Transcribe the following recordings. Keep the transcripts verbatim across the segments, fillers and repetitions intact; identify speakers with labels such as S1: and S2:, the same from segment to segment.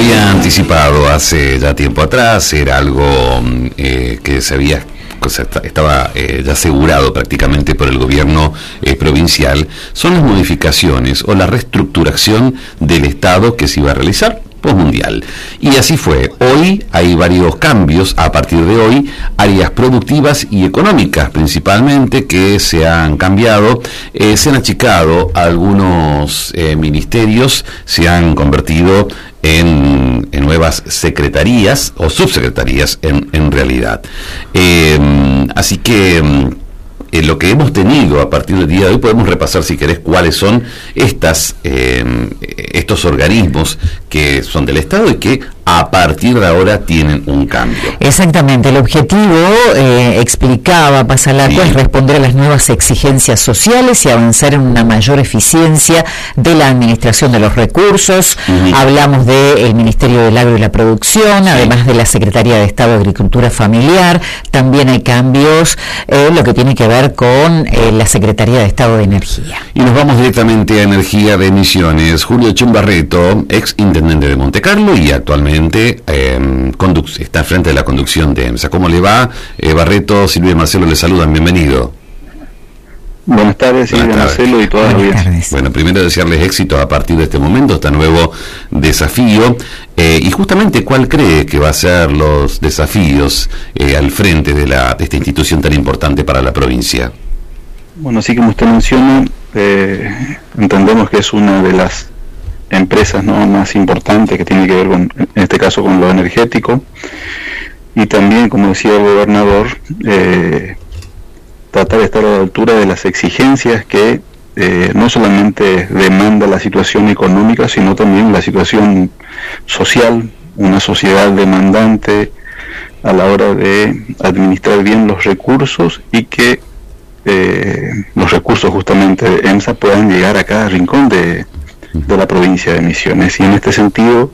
S1: había anticipado hace ya tiempo atrás, era algo eh, que se había estaba eh, ya asegurado prácticamente por el gobierno eh, provincial, son las modificaciones o la reestructuración del Estado que se iba a realizar postmundial. Y así fue. Hoy hay varios cambios, a partir de hoy, áreas productivas y económicas principalmente que se han cambiado, eh, se han achicado algunos eh, ministerios, se han convertido en, en nuevas secretarías o subsecretarías en, en realidad. Eh, así que Eh, lo que hemos tenido a partir del día de hoy, podemos repasar, si querés, cuáles son estas eh, estos organismos que son del Estado y que a partir de ahora tienen un cambio.
S2: Exactamente, el objetivo, eh, explicaba Pasalaco, sí, es responder a las nuevas exigencias sociales y avanzar en una mayor eficiencia de la administración de los recursos. Uh-huh. Hablamos del Ministerio del Agro y la Producción, sí, además de la Secretaría de Estado de Agricultura Familiar. También hay cambios, eh, lo que tiene que ver con eh, la Secretaría de Estado de Energía.
S1: Y nos vamos directamente a Energía de Misiones. Julio Chumbarreto, ex intendente de Montecarlo y actualmente eh, conduc- está al frente de la conducción de EMSA. ¿Cómo le va? Eh, Barreto, Silvia y Marcelo le saludan, bienvenido.
S3: Buenas tardes, Silvia, Marcelo y todas las audiencias.
S1: Bueno, primero desearles éxito a partir de este momento, este nuevo desafío. Eh, y justamente, ¿cuál cree que va a ser los desafíos eh, al frente de, la, de esta institución tan importante para la provincia?
S3: Bueno, así como usted menciona, eh, entendemos que es una de las empresas, ¿no?, más importantes que tiene que ver con, en este caso, con lo energético. Y también, como decía el gobernador, eh, tratar de estar a la altura de las exigencias que eh, no solamente demanda la situación económica, sino también la situación social, una sociedad demandante a la hora de administrar bien los recursos y que eh, los recursos justamente de EMSA puedan llegar a cada rincón de, de la provincia de Misiones. Y en este sentido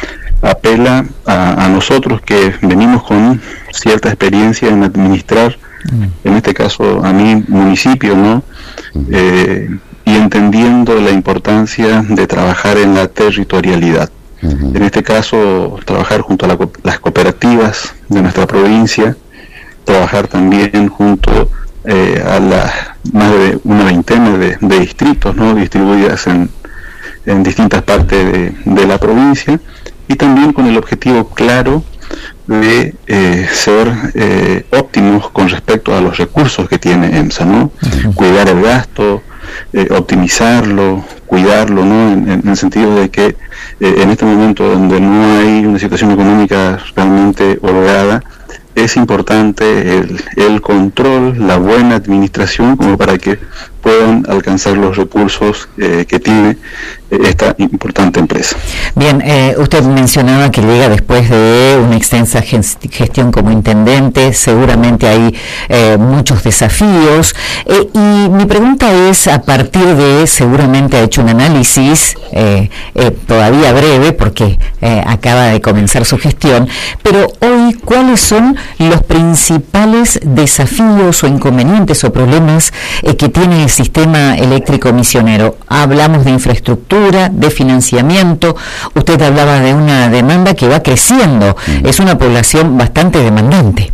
S3: apela a, a nosotros que venimos con cierta experiencia en administrar, en este caso a mi municipio, ¿no? Eh, y entendiendo la importancia de trabajar en la territorialidad. Uh-huh. En este caso, trabajar junto a la, las cooperativas de nuestra provincia, trabajar también junto eh, a las más de una veintena de, de distritos, ¿no?, distribuidas en, en distintas partes de, de la provincia, y también con el objetivo claro de eh, ser eh, óptimos con respecto a los recursos que tiene EMSA, ¿no? Uh-huh. Cuidar el gasto, eh, optimizarlo, cuidarlo, ¿no?, en, en el sentido de que eh, en este momento donde no hay una situación económica realmente holgada, es importante el, el control, la buena administración, como para que puedan alcanzar los recursos eh, que tiene esta importante empresa.
S2: Bien, eh, usted mencionaba que llega después de una extensa gestión como intendente, seguramente hay eh, muchos desafíos, eh, y mi pregunta es, a partir de, seguramente ha hecho un análisis eh, eh, todavía breve, porque eh, acaba de comenzar su gestión, pero hoy, ¿cuáles son los principales desafíos o inconvenientes o problemas eh, que tiene el sistema eléctrico misionero? Hablamos de infraestructura, de financiamiento. Usted hablaba de una demanda que va creciendo. Mm. Es una población bastante demandante.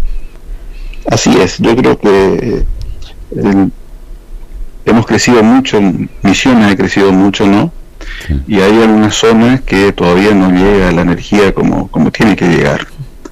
S3: Así es. Yo creo que eh, hemos crecido mucho, Misiones ha crecido mucho, ¿no? Sí. Y hay algunas zonas que todavía no llega la energía como, como tiene que llegar.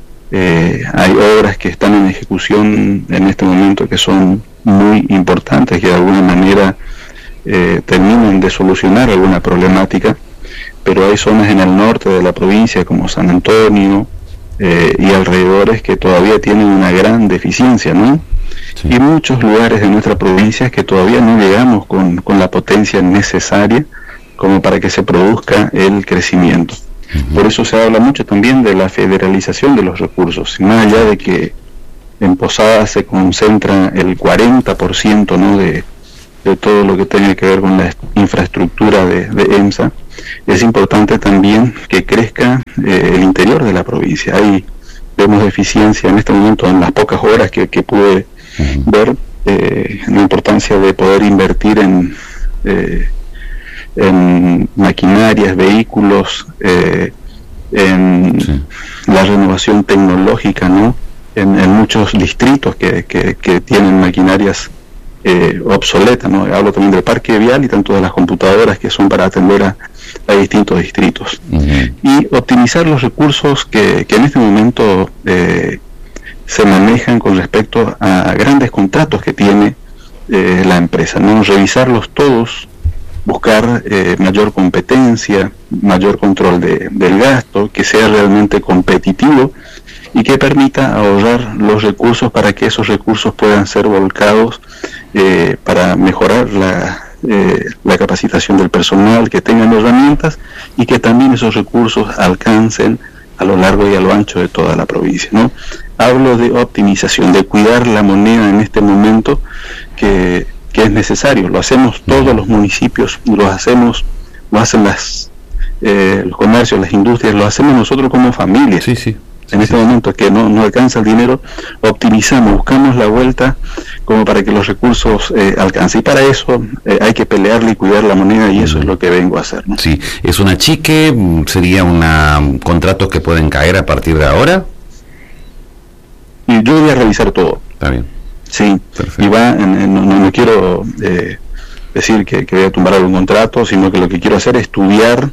S3: Eh, hay obras que están en ejecución en este momento que son muy importantes, que de alguna manera eh, terminan de solucionar alguna problemática, pero hay zonas en el norte de la provincia como San Antonio eh, y alrededores que todavía tienen una gran deficiencia, ¿no? Sí. Y muchos lugares de nuestra provincia que todavía no llegamos con, con la potencia necesaria como para que se produzca el crecimiento. Uh-huh. Por eso se habla mucho también de la federalización de los recursos, más allá de que en Posadas se concentra el cuarenta por ciento, ¿no?, de, de todo lo que tiene que ver con la infraestructura de, de EMSA. Es importante también que crezca eh, el interior de la provincia. Ahí vemos deficiencia en este momento, en las pocas horas que, que pude uh-huh. ver, eh, la importancia de poder invertir en eh, en maquinarias, vehículos, eh, en sí. la renovación tecnológica, ¿no? En, en muchos distritos que, que, que tienen maquinarias eh, obsoletas, ¿no? Hablo también del parque vial y tanto de las computadoras que son para atender a, a distintos distritos. Uh-huh. Y optimizar los recursos que, que en este momento eh, se manejan con respecto a grandes contratos que tiene eh, la empresa, ¿no? Revisarlos todos, buscar eh, mayor competencia, mayor control de, del gasto, que sea realmente competitivo y que permita ahorrar los recursos para que esos recursos puedan ser volcados eh, para mejorar la, eh, la capacitación del personal, que tengan herramientas y que también esos recursos alcancen a lo largo y a lo ancho de toda la provincia, ¿no? Hablo de optimización, de cuidar la moneda en este momento que, que es necesario. Lo hacemos todos los municipios, lo hacemos, lo hacen las eh, los comercios, las industrias, lo hacemos nosotros como familia.
S1: Sí, sí.
S3: En este momento que no, no alcanza el dinero, optimizamos, buscamos la vuelta como para que los recursos eh, alcancen. Y para eso eh, hay que pelearle y cuidar la moneda, y eso es lo que vengo a hacer, ¿no?
S1: Sí, ¿es una chique? ¿Sería una contratos que pueden caer a partir de ahora?
S3: Y yo voy a revisar todo.
S1: Está bien.
S3: Sí, perfecto. Y va, en, en, no, no quiero eh, decir que, que voy a tumbar algún contrato, sino que lo que quiero hacer es estudiar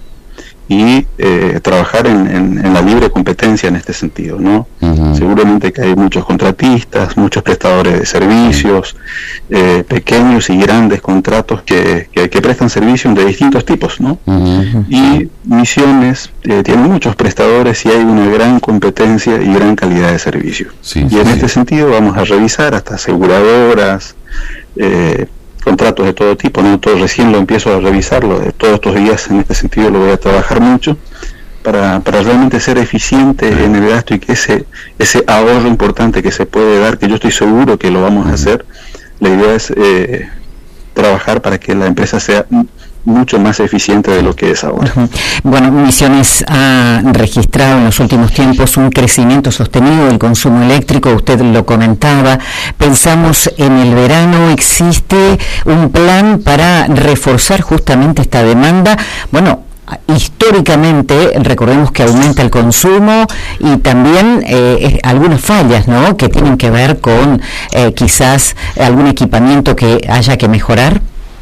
S3: y eh, trabajar en, en, en la libre competencia en este sentido, ¿no? Uh-huh. Seguramente que hay muchos contratistas, muchos prestadores de servicios, eh, pequeños y grandes contratos que, que, que prestan servicios de distintos tipos, ¿no? Uh-huh. Y Misiones eh, tiene muchos prestadores y hay una gran competencia y gran calidad de servicio. Sí, y sí, en sí. este sentido vamos a revisar hasta aseguradoras, eh, contratos de todo tipo, no todo recién lo empiezo a revisarlo, de todos estos días en este sentido lo voy a trabajar mucho para, para realmente ser eficiente uh-huh. en el gasto y que ese, ese ahorro importante que se puede dar, que yo estoy seguro que lo vamos uh-huh. a hacer, la idea es eh, trabajar para que la empresa sea mucho más eficiente de lo que es ahora.
S2: Uh-huh. Bueno, Misiones ha registrado en los últimos tiempos un crecimiento sostenido del consumo eléctrico, usted lo comentaba. Pensamos en el verano, ¿existe un plan para reforzar justamente esta demanda? Bueno, históricamente recordemos que aumenta el consumo y también eh, algunas fallas, ¿no?, que tienen que ver con eh, quizás algún equipamiento que haya que mejorar.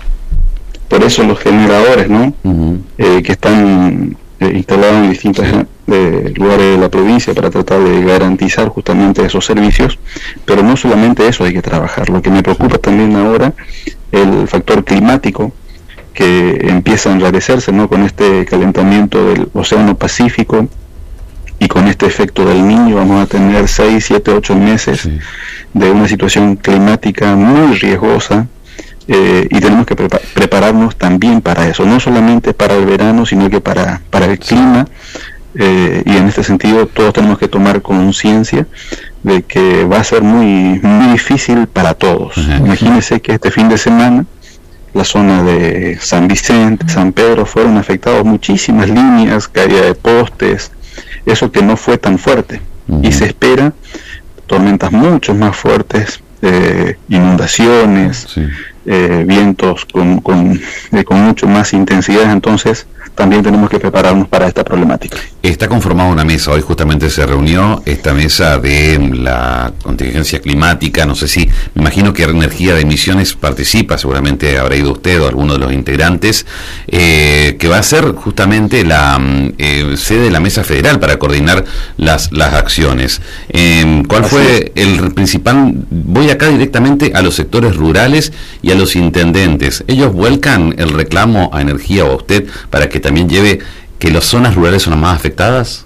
S3: Por eso los generadores, ¿no? Uh-huh. eh, que están eh, instalados en distintos sí. eh, lugares de la provincia para tratar de garantizar justamente esos servicios, pero no solamente eso hay que trabajar. Lo que me preocupa también ahora, el factor climático, que empieza a enrarecerse, ¿no?, con este calentamiento del Océano Pacífico y con este efecto del Niño. Vamos a tener seis, siete, ocho meses sí. de una situación climática muy riesgosa. Eh, y tenemos que prepa- prepararnos también para eso, no solamente para el verano, sino que para, para el clima, eh, y en este sentido todos tenemos que tomar conciencia de que va a ser muy, muy difícil para todos. Uh-huh. Imagínense que este fin de semana la zona de San Vicente, San Pedro, fueron afectados muchísimas líneas, caída de postes, eso que no fue tan fuerte, uh-huh. y se espera tormentas mucho más fuertes, eh, inundaciones, sí. Eh, vientos con, con, eh, con mucho más intensidad. Entonces también tenemos que prepararnos para esta problemática.
S1: Está conformada una mesa, hoy justamente se reunió esta mesa de la contingencia climática, no sé si, me imagino que Energía de Misiones participa, seguramente habrá ido usted o alguno de los integrantes, eh, que va a ser justamente la eh, sede de la mesa federal para coordinar las, las acciones. Eh, ¿Cuál Así fue es. el principal? Voy acá directamente a los sectores rurales y a los intendentes. ¿Ellos vuelcan el reclamo a Energía o a usted para que también lleve que las zonas rurales son las más afectadas?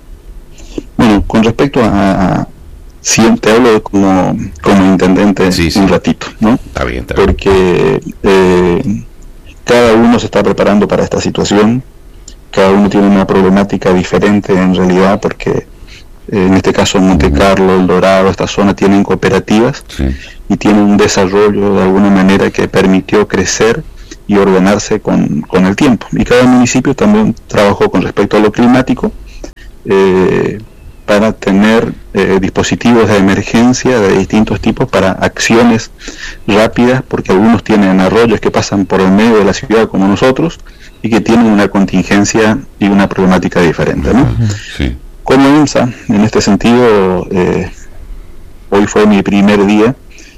S3: Bueno, con respecto a, a si te hablo como, como intendente sí, sí. un ratito, ¿no?
S1: Está bien, está bien.
S3: Porque eh, cada uno se está preparando para esta situación, cada uno tiene una problemática diferente en realidad, porque eh, en este caso Monte Carlo, El Dorado, esta zona tienen cooperativas sí. y tienen un desarrollo de alguna manera que permitió crecer y ordenarse con, con el tiempo. Y cada municipio también trabajó con respecto a lo climático, eh, para tener eh, dispositivos de emergencia de distintos tipos para acciones rápidas, porque algunos tienen arroyos que pasan por el medio de la ciudad como nosotros y que tienen una contingencia y una problemática diferente, ¿no? Sí. Como EMSA, en este sentido, eh, hoy fue mi primer día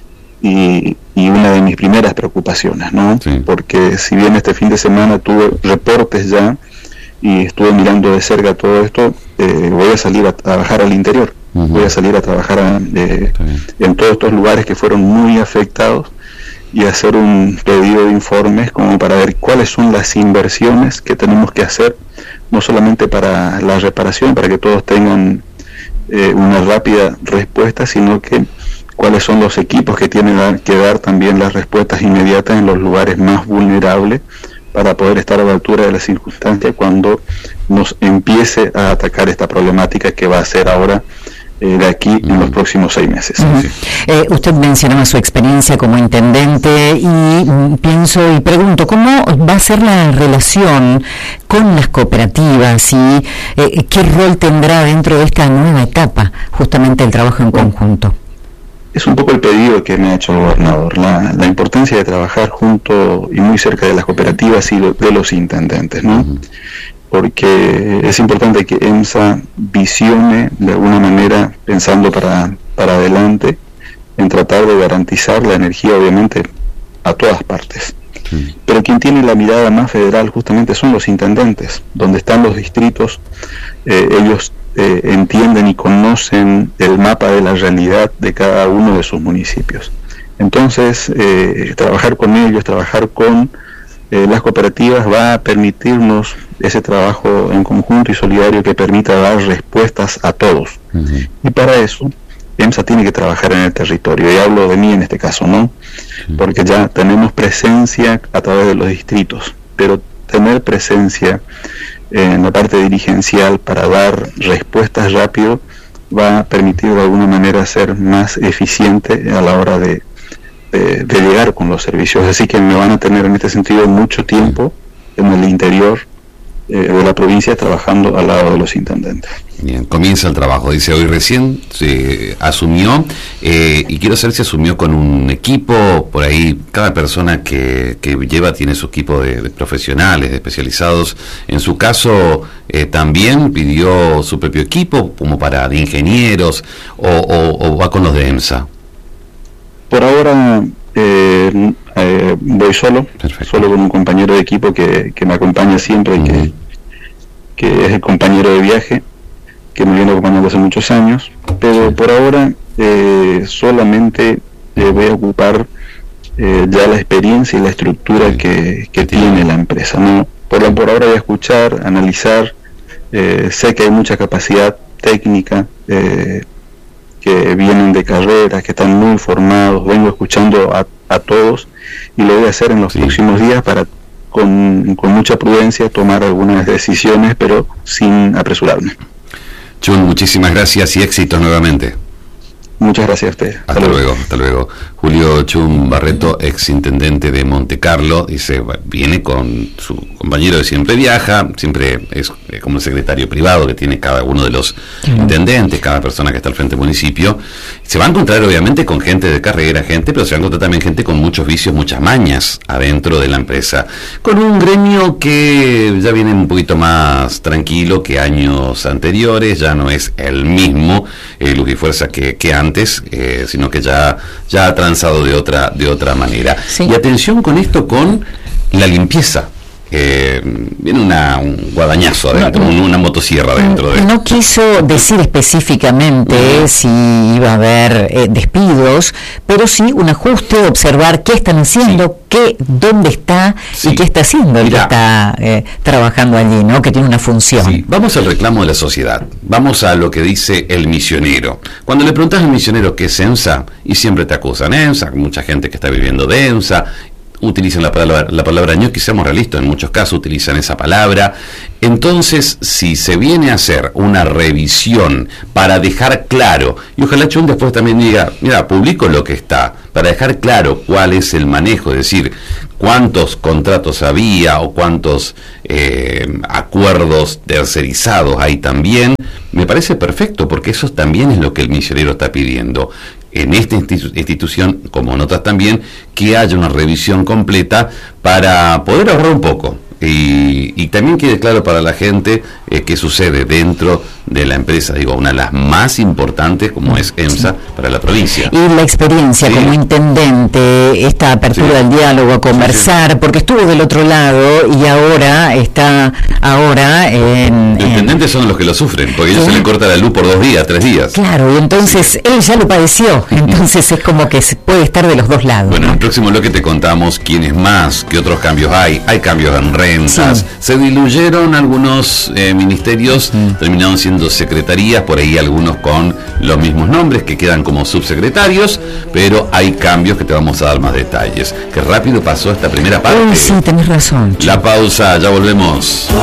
S3: y, y una de mis primeras preocupaciones, ¿no? Sí. Porque si bien este fin de semana tuve reportes ya y estuve mirando de cerca todo esto, eh, voy a salir a trabajar al interior, uh-huh. voy a salir a trabajar a, eh, en todos estos lugares que fueron muy afectados y hacer un pedido de informes como para ver cuáles son las inversiones que tenemos que hacer, no solamente para la reparación, para que todos tengan eh, una rápida respuesta, sino que cuáles son los equipos que tienen que dar también las respuestas inmediatas en los lugares más vulnerables, para poder estar a la altura de la circunstancia cuando nos empiece a atacar esta problemática que va a ser ahora eh, de aquí en los próximos seis meses.
S2: Uh-huh. Sí. Eh, usted mencionaba su experiencia como intendente y mm, pienso y pregunto, ¿cómo va a ser la relación con las cooperativas y eh, qué rol tendrá dentro de esta nueva etapa justamente el trabajo en conjunto?
S3: Es un poco el pedido que me ha hecho el gobernador, la, la importancia de trabajar junto y muy cerca de las cooperativas y lo, de los intendentes, ¿no? Uh-huh. Porque es importante que EMSA visione de alguna manera, pensando para, para adelante, en tratar de garantizar la energía, obviamente, a todas partes. Uh-huh. Pero quien tiene la mirada más federal justamente son los intendentes, donde están los distritos, eh, ellos Eh, entienden y conocen el mapa de la realidad de cada uno de sus municipios. Entonces, eh, trabajar con ellos, trabajar con eh, las cooperativas va a permitirnos ese trabajo en conjunto y solidario que permita dar respuestas a todos. Uh-huh. Y para eso, EMSA tiene que trabajar en el territorio, y hablo de mí en este caso, ¿no? Uh-huh. Porque ya tenemos presencia a través de los distritos, pero tener presencia en la parte dirigencial para dar respuestas rápido va a permitir de alguna manera ser más eficiente a la hora de, de, de llegar con los servicios. Así que me van a tener en este sentido mucho tiempo en el interior eh, de la provincia trabajando al lado de los intendentes.
S1: Bien, comienza el trabajo, dice hoy recién se asumió eh, y quiero saber si asumió con un equipo, por ahí cada persona que, que lleva tiene su equipo de, de profesionales, de especializados. En su caso eh, también pidió su propio equipo como para de ingenieros o, o, o va con los de EMSA.
S3: Por ahora eh, eh, voy solo, Perfecto. solo con un compañero de equipo que, que me acompaña siempre y uh-huh. que, que es el compañero de viaje, que me viene acompañando hace muchos años, pero sí. por ahora eh, solamente eh, voy a ocupar eh, ya la experiencia y la estructura sí. que, que tiene la empresa, ¿no? Por, la, por ahora voy a escuchar, analizar, eh, sé que hay mucha capacidad técnica, eh, que vienen de carreras, que están muy formados, vengo escuchando a, a todos y lo voy a hacer en los sí. próximos días para con, con mucha prudencia tomar algunas decisiones, pero sin apresurarme.
S1: Chun, muchísimas gracias y éxitos nuevamente.
S3: Muchas gracias a usted.
S1: Hasta, hasta luego. luego, hasta luego. Julio Chun Barreto, ex intendente de Monte Carlo, dice, viene con su compañero de siempre viaja, siempre es como el secretario privado que tiene cada uno de los sí. intendentes, cada persona que está al frente del municipio. Se va a encontrar obviamente con gente de carrera, gente, pero se va a encontrar también gente con muchos vicios, muchas mañas adentro de la empresa, con un gremio que ya viene un poquito más tranquilo que años anteriores, ya no es el mismo eh, luz y fuerza que, que antes, eh, sino que ya, ya ha transado de otra, de otra manera. Sí. Y atención con esto, con la limpieza. Eh, viene una, un guadañazo adentro, no, una motosierra adentro. De
S2: no quiso decir específicamente uh-huh. si iba a haber eh, despidos, pero sí un ajuste, observar qué están haciendo, sí. qué, dónde está sí. y qué está haciendo el que está eh, trabajando allí, ¿no? Que tiene una función.
S1: Sí. Vamos al reclamo de la sociedad, vamos a lo que dice el misionero. Cuando le preguntas al misionero qué es EMSA, y siempre te acusan EMSA, mucha gente que está viviendo de EMSA, utilizan la palabra, la palabra ñoqui, seamos realistas, en muchos casos utilizan esa palabra. Entonces, si se viene a hacer una revisión para dejar claro, y ojalá Chun después también diga, mira, publico lo que está, para dejar claro cuál es el manejo, es decir, cuántos contratos había o cuántos eh, acuerdos tercerizados hay también, me parece perfecto, porque eso también es lo que el misionero está pidiendo. En esta institu- institución, como en otras también, que haya una revisión completa para poder ahorrar un poco. Y, y también quede claro para la gente eh, qué sucede dentro de la empresa, digo, una de las más importantes como es EMSA para la provincia.
S2: Y la experiencia sí. como intendente, esta apertura sí. del diálogo, a conversar, sí, sí. porque estuvo del otro lado y ahora está ahora en...
S1: Los intendentes son los que lo sufren, porque ellos ¿sí? se le corta la luz por dos días, tres días.
S2: Claro, y entonces sí. él ya lo padeció, entonces es como que se puede estar de los dos lados.
S1: Bueno,
S2: ¿no?
S1: en el próximo bloque te contamos quiénes más, qué otros cambios hay, hay cambios en rentas, sí. se diluyeron algunos eh, ministerios, sí. terminaron siendo secretarías, por ahí algunos con los mismos nombres que quedan como subsecretarios, pero hay cambios que te vamos a dar más detalles. Qué rápido pasó esta primera parte.
S2: Uy, sí, tenés razón.
S1: La pausa, ya volvemos.